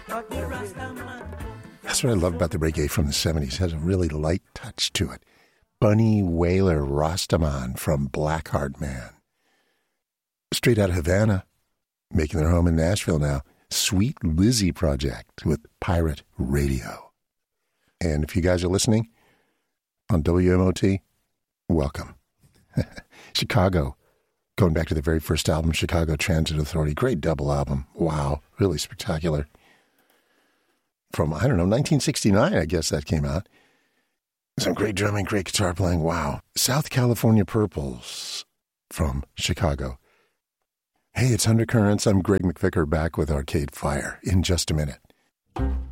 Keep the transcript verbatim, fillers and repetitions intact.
That's what I love about the reggae from the seventies. It has a really light touch to it. Bunny Wailer Rastaman from Blackheart Man. Straight out of Havana, making their home in Nashville now. Sweet Lizzie Project with Pirate Radio. And if you guys are listening on W M O T, welcome. Chicago, going back to the very first album, Chicago Transit Authority. Great double album. Wow, really spectacular. From, I don't know, nineteen sixty-nine, I guess that came out. Some great drumming, great guitar playing. Wow. South California Purples from Chicago. Hey, it's Undercurrents. I'm Greg McVicker back with Arcade Fire in just a minute.